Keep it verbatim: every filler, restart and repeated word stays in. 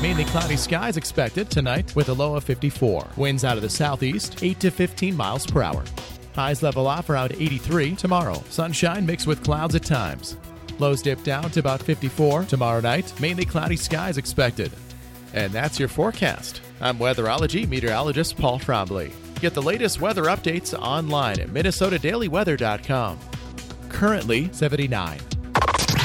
Mainly cloudy skies expected tonight with a low of fifty-four. Winds out of the southeast, eight to fifteen miles per hour. Highs level off around eighty-three tomorrow. Sunshine mixed with clouds at times. Lows dip down to about fifty-four tomorrow night. Mainly cloudy skies expected. And that's your forecast. I'm weatherology meteorologist Paul Trombley. Get the latest weather updates online at minnesota daily weather dot com. Currently seventy-nine.